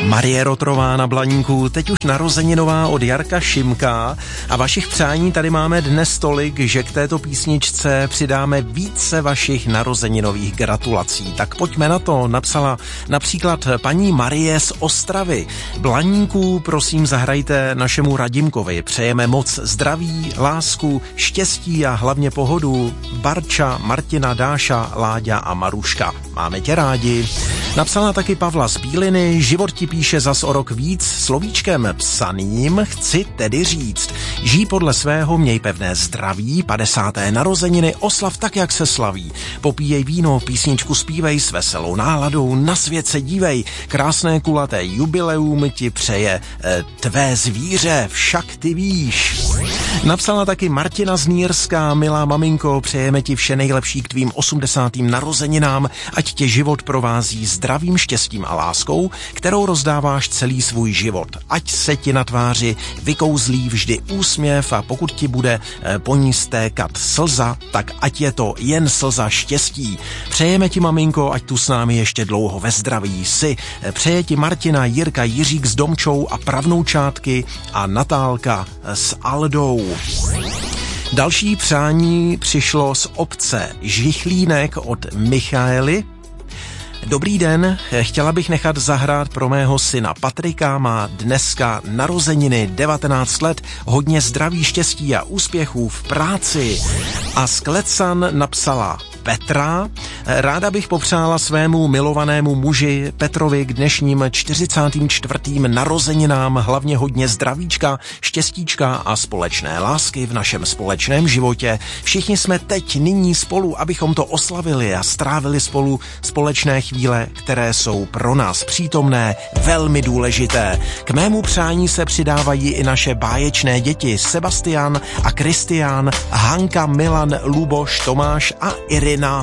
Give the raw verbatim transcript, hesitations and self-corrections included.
Marie Rotrová na Blaníku, teď už narozeninová od Jarka Šimka a vašich přání tady máme dnes tolik, že k této písničce přidáme více vašich narozeninových gratulací. Tak pojďme na to, napsala například paní Marie z Ostravy. Blaníku, prosím zahrajte našemu Radimkovi, přejeme moc zdraví, lásku, štěstí a hlavně pohodu. Barča, Martina, Dáša, Láďa a Maruška. Máme tě rádi. Napsala taky Pavla z Bíliny, život ti píše zas o rok víc, slovíčkem psaným chci tedy říct. Žij podle svého, měj pevné zdraví, padesáté narozeniny, oslav tak, jak se slaví. Popíjej víno, písničku zpívej s veselou náladou, na svět se dívej, krásné kulaté jubileum ti přeje e, tvé zvíře, však ty víš. Napsala taky Martina z Nýrska, milá maminko, přejeme ti vše nejlepší k tvým osmdesátým narozeninám, ať tě život provází zdravím, štěstím a láskou, kterou rozdáváš celý svůj život. Ať se ti na tváři vykouzlí vždy úsměv a pokud ti bude po ní stékat slza, tak ať je to jen slza štěstí. Přejeme ti, maminko, ať tu s námi ještě dlouho ve zdraví jsi. Přeje ti Martina, Jirka, Jiřík s Domčou a pravnoučátky a Natálka s Aldou. Další přání přišlo z obce Žichlínek od Michaely. Dobrý den, chtěla bych nechat zahrát pro mého syna Patrika, má dneska narozeniny, devatenáct let, hodně zdraví, štěstí a úspěchů v práci. A z Klecan napsala Petra, ráda bych popřála svému milovanému muži Petrovi k dnešním čtyřicátým čtvrtým narozeninám hlavně hodně zdravíčka, štěstíčka a společné lásky v našem společném životě. Všichni jsme teď nyní spolu, abychom to oslavili a strávili spolu společné chvíle, které jsou pro nás přítomné, velmi důležité. K mému přání se přidávají i naše báječné děti Sebastian a Kristián, Hanka, Milan, Luboš, Tomáš a Irina.